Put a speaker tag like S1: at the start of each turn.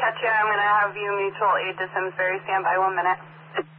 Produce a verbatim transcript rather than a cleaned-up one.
S1: gotcha. I'm going to have you mutual aid to Simsbury. Stand by one minute.